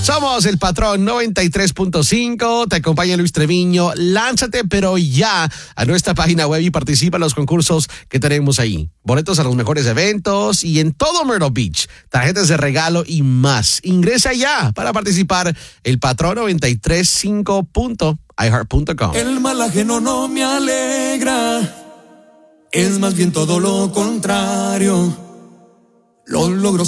Somos el Patrón 93.5, te acompaña Luis Treviño. Lánzate, pero ya, a nuestra página web y participa en los concursos que tenemos ahí. Boletos a los mejores eventos y en todo Myrtle Beach, tarjetas de regalo y más. Ingresa ya para participar el Patrón 93.5.iheart.com. El mal ajeno no me alegra, es más bien todo lo contrario. Los logros